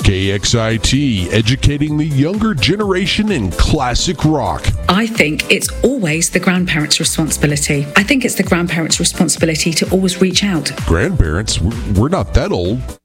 KXIT, educating the younger generation in classic rock. I think it's always the grandparents' responsibility. I think it's the grandparents' responsibility to always reach out. Grandparents? We're not that old.